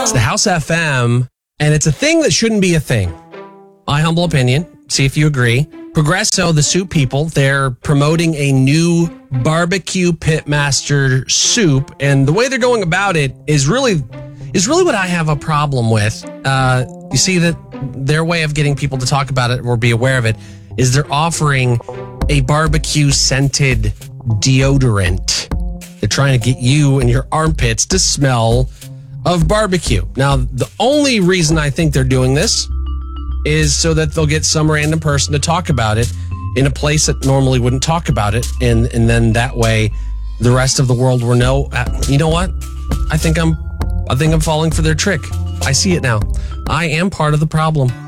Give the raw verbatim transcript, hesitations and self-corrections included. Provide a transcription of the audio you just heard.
It's the House F M, and it's a thing that shouldn't be a thing. My humble opinion. See if you agree. Progresso, the soup people, they're promoting a new barbecue pitmaster soup, and the way they're going about it is really is really what I have a problem with. Uh, you see that their way of getting people to talk about it or be aware of it is they're offering a barbecue scented deodorant. They're trying to get you and your armpits to smell of barbecue. Now, the only reason I think they're doing this is so that they'll get some random person to talk about it in a place that normally wouldn't talk about it. And and then that way the rest of the world will know, uh, you know what? I think I'm I think I'm falling for their trick. I see it now. I am part of the problem.